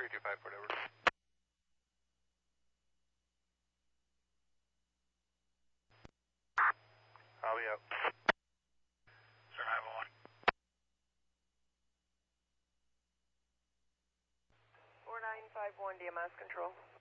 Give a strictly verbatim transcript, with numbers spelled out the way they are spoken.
three two five, whatever. I'll be up. Sir nine one one. four nine five one D M S control.